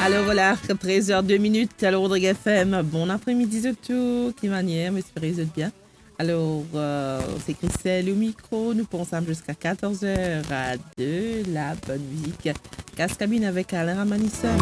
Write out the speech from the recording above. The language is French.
Alors voilà, 13h02 à l'Ordre FM. Bon après-midi de tout, qui manière, mais j'espère que vous êtes bien. Alors, c'est Christelle au micro. Nous pensons jusqu'à 14h à de la bonne musique. Casse cabine avec Alain Ramanisseur.